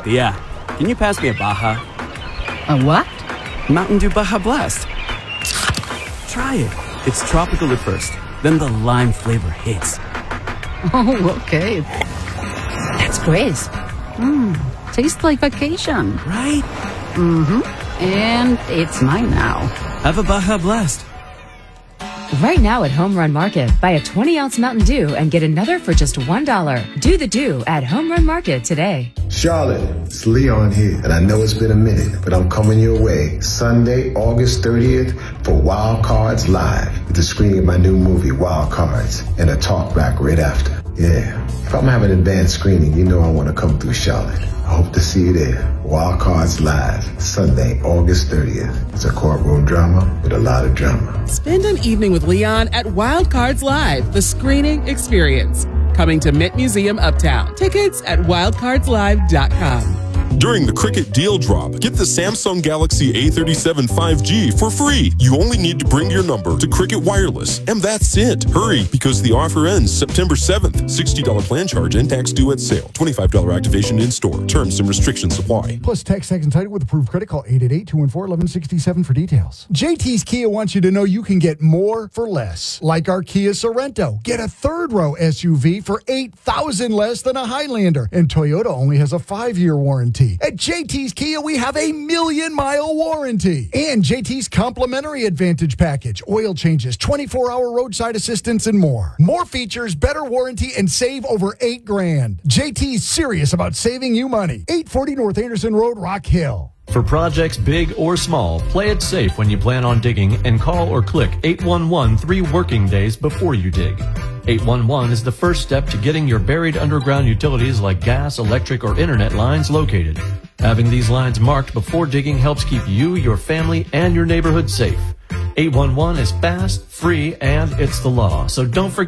Yeah. Can you pass me a Baja? A what? Mountain Dew Baja Blast. Try it. It's tropical at first, then the lime flavor hits. Oh, okay. That's crisp. Tastes like vacation. Right? And it's mine now. Have a Baja Blast. Right now at Home Run Market, buy a 20-ounce Mountain Dew and get another for just $1. Do the Dew at Home Run Market today. Charlotte, it's Leon here, and I know it's been a minute, but I'm coming your way Sunday, August 30th for Wild Cards Live. It's a screening of my new movie, Wild Cards, and a talk back right after. Yeah, if I'm having an advanced screening, you know I want to come through Charlotte. I hope to see you there. Wild Cards Live, Sunday, August 30th. It's a courtroom drama with a lot of drama. Spend an evening with Leon at Wild Cards Live, the screening experience. Coming to Mint Museum Uptown. Tickets at wildcardslive.com. During the Cricket Deal Drop, get the Samsung Galaxy A37 5G for free. You only need to bring your number to Cricket Wireless, and that's it. Hurry, because the offer ends September 7th. $60 plan charge and tax due at sale. $25 activation in store. Terms and restrictions apply. Plus, text and title with approved credit. Call 888-214-1167 for details. JT's Kia wants you to know you can get more for less. Like our Kia Sorento. Get a third-row SUV for $8,000 less than a Highlander. And Toyota only has a 5-year warranty. At JT's Kia, we have a 1,000,000-mile warranty. And JT's complimentary Advantage package. Oil changes, 24-hour roadside assistance, and more. More features, better warranty, and save over $8,000. JT's serious about saving you money. 840 North Anderson Road, Rock Hill. For projects big or small, play it safe when you plan on digging and call or click 811 3 working days before you dig. 811 is the first step to getting your buried underground utilities like gas, electric, or internet lines located. Having these lines marked before digging helps keep you, your family, and your neighborhood safe. 811 is fast, free, and it's the law, so don't forget